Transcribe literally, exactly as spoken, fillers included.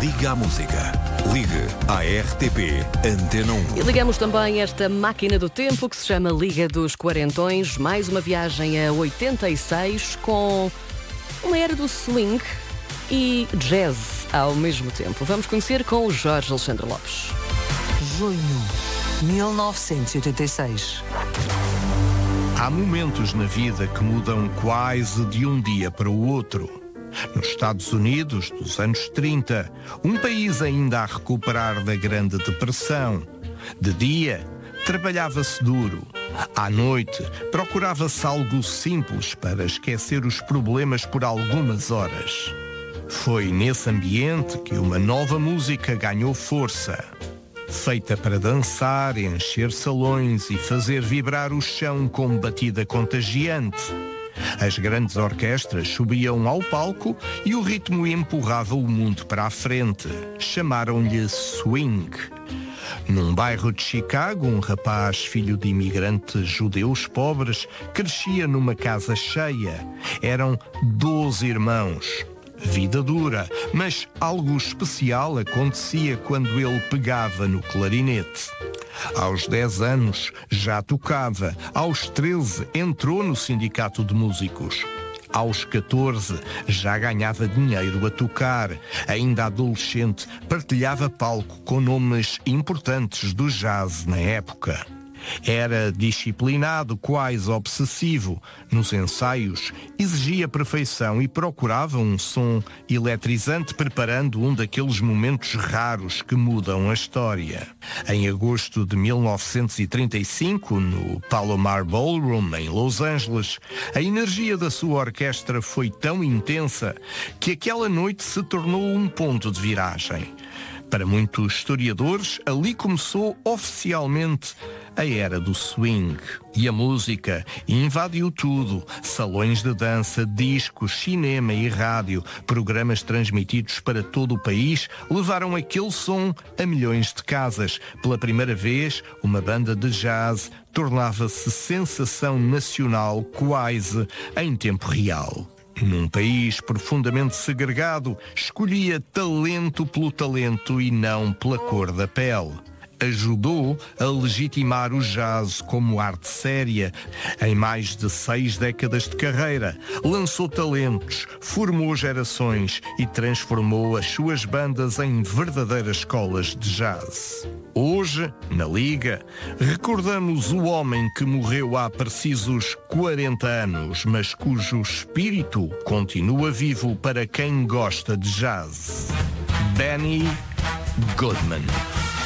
Liga à Música. Ligue à R T P Antena um. E ligamos também esta máquina do tempo que se chama Liga dos Quarentões. Mais uma viagem a oitenta e seis com uma era do swing e jazz ao mesmo tempo. Vamos conhecer com o Jorge Alexandre Lopes. Junho mil novecentos e oitenta e seis. Há momentos na vida que mudam quase de um dia para o outro. Nos Estados Unidos, dos anos trinta, um país ainda a recuperar da Grande Depressão. De dia, trabalhava-se duro. À noite, procurava-se algo simples para esquecer os problemas por algumas horas. Foi nesse ambiente que uma nova música ganhou força. Feita para dançar, encher salões e fazer vibrar o chão com batida contagiante. As grandes orquestras subiam ao palco e o ritmo empurrava o mundo para a frente. Chamaram-lhe swing. Num bairro de Chicago, um rapaz, filho de imigrantes judeus pobres, crescia numa casa cheia. Eram doze irmãos. Vida dura, mas algo especial acontecia quando ele pegava no clarinete. Aos dez anos já tocava, aos treze entrou no sindicato de músicos. Aos catorze já ganhava dinheiro a tocar. Ainda adolescente partilhava palco com nomes importantes do jazz na época. Era disciplinado, quase obsessivo. Nos ensaios, exigia perfeição e procurava um som eletrizante, preparando um daqueles momentos raros que mudam a história. Em agosto de mil novecentos e trinta e cinco, no Palomar Ballroom, em Los Angeles, a energia da sua orquestra foi tão intensa que aquela noite se tornou um ponto de viragem. Para muitos historiadores, ali começou oficialmente a era do swing. E a música invadiu tudo. Salões de dança, discos, cinema e rádio, programas transmitidos para todo o país, levaram aquele som a milhões de casas. Pela primeira vez, uma banda de jazz tornava-se sensação nacional quase em tempo real. Num país profundamente segregado, escolhia talento pelo talento e não pela cor da pele. Ajudou a legitimar o jazz como arte séria. Em mais de seis décadas de carreira, lançou talentos, formou gerações e transformou as suas bandas em verdadeiras escolas de jazz. Hoje, na Liga, recordamos o homem que morreu há precisos quarenta anos, mas cujo espírito continua vivo para quem gosta de jazz. Benny Goodman.